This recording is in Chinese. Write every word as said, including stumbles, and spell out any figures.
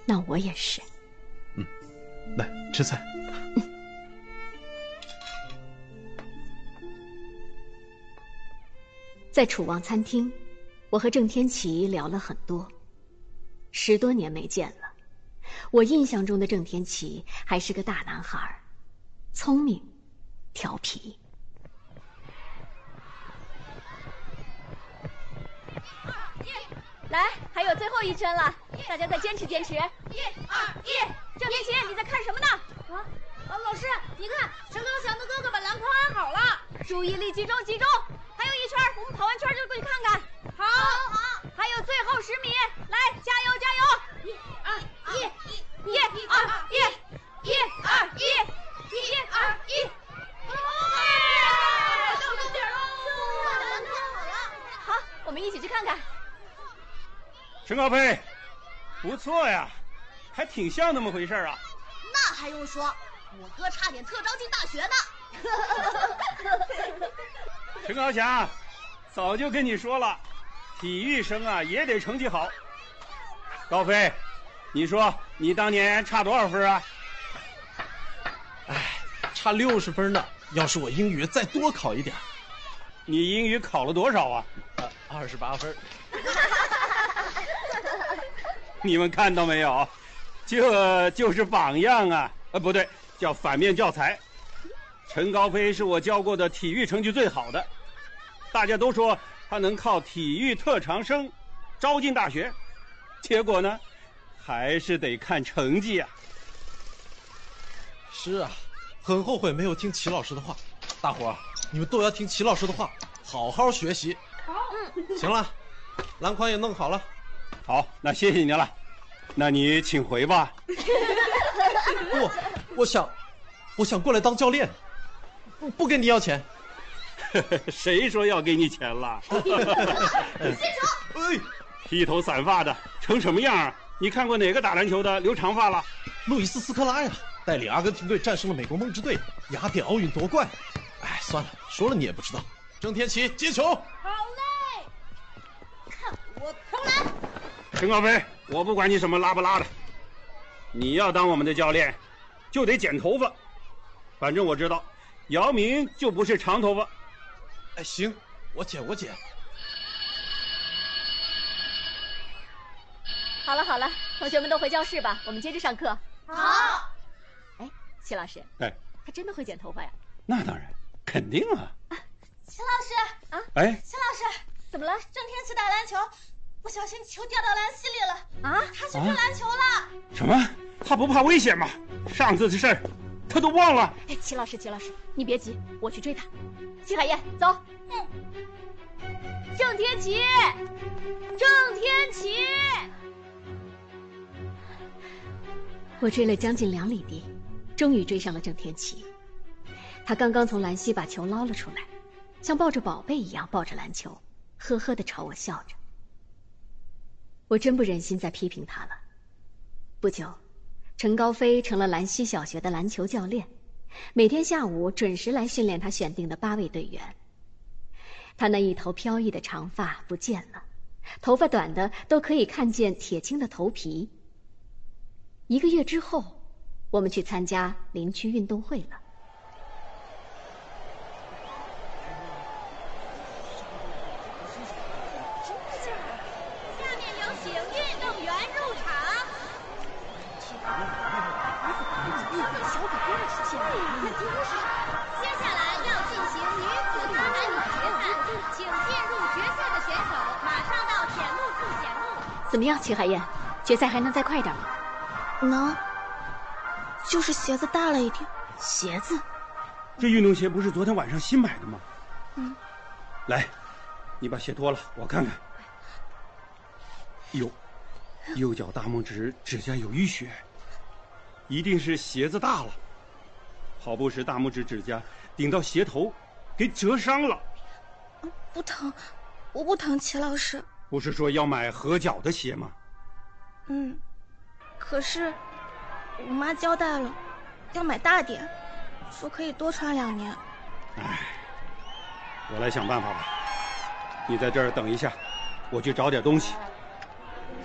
那我也是。 嗯，来吃菜。 嗯。在楚王餐厅，我和郑天琪聊了很多。十多年没见了，我印象中的郑天琪还是个大男孩，聪明、调皮。 来，还有最后一圈了，大家再坚持坚持。一、二、一！郑天琪，你在看什么呢？ 啊啊！老师，你看，陈高翔的哥哥把篮筐安好了。 注意力集中，集中！还有一圈，我们跑完圈就过去看看。 好，好。 还有最后十米，来，加油，加油！ 一、二、一！ 一、二、一！一、二、一！一、二、一！ 哎，到终点喽！篮筐好了。 好，我们一起去看看。 陈高飞，不错呀，还挺像那么回事啊。 那还用说，我哥差点特招进大学呢。 陈高翔，早就跟你说了，体育生啊也得成绩好。高飞，你说你当年差多少分啊？ 哎，差六十分呢。要是我英语再多考一点。 你英语考了多少啊？ 呃，二十八分。 你们看到没有？这就是榜样啊！呃，不对，叫反面教材。陈高飞是我教过的体育成绩最好的，大家都说他能靠体育特长生招进大学，结果呢，还是得看成绩啊。 是啊，很后悔没有听齐老师的话。大伙儿，你们都要听齐老师的话，好好学习。 好， 嗯，行了，篮筐也弄好了。 好，那谢谢你了，那你请回吧。 不，我想，我想过来当教练，不不跟你要钱。 谁说要给你钱了？ 接球！ 哎， 披头散发的，成什么样啊？你看过哪个打篮球的留长发了？ 路易斯·斯科拉呀，带领阿根廷队战胜了美国梦之队，雅典奥运夺冠。哎，算了，说了你也不知道。郑天琪接球。 好嘞，看我投篮。 陈高飞，我不管你什么拉不拉的，你要当我们的教练，就得剪头发。反正我知道，姚明就不是长头发。 哎，行，我剪我剪。 好了好了，同学们都回教室吧，我们接着上课。 好。 哎，齐老师， 哎， 他真的会剪头发呀？ 那当然，肯定啊。 啊，齐老师啊， 哎， 齐老师， 怎么了？ 郑天琪打篮球，不小心球掉到篮溪里了。 啊， 他去追篮球了。 什么？他不怕危险吗？上次的事儿，他都忘了。 哎，齐老师，齐老师，你别急，我去追他。齐海燕，走。 嗯。 郑天琪，郑天琪。 我追了将近两里地，终于追上了郑天琪。他刚刚从篮溪把球捞了出来，像抱着宝贝一样抱着篮球，呵呵地朝我笑着。我真不忍心再批评他了。不久，陈高飞成了兰溪小学的篮球教练，每天下午准时来训练他选定的八位队员。他那一头飘逸的长发不见了，头发短的都可以看见铁青的头皮。一个月之后，我们去参加林区运动会了。 下面有请运动员入场。接下来要进行女子打篮女决赛，请进入决赛的选手马上到铁路处检录。 怎么样，齐海燕？决赛还能再快点吗？ 能，就是鞋子大了一点。 鞋子？ 这运动鞋不是昨天晚上新买的吗？ 嗯。 来，你把鞋脱了，我看看。哟，右脚大拇指指甲有淤血，一定是鞋子大了。跑步时大拇指指甲顶到鞋头，给折伤了。 不疼，我不疼，齐老师。 不是说要买合脚的鞋吗？ 嗯。可是，我妈交代了，要买大点，说可以多穿两年。 唉，我来想办法吧。你在这儿等一下，我去找点东西。